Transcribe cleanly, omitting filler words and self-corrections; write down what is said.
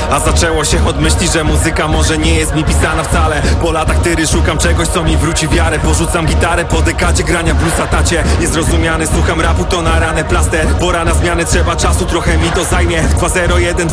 A zaczęło się od myśli, że muzyka może nie jest mi pisana wcale. Po latach tyry szukam czegoś, co mi wróci wiarę. Porzucam gitarę po dekadzie grania bluesa, tacie niezrozumiany, słucham rapu, to na ranę plaster. Pora na zmianę, trzeba czasu, trochę mi to zajmie. 201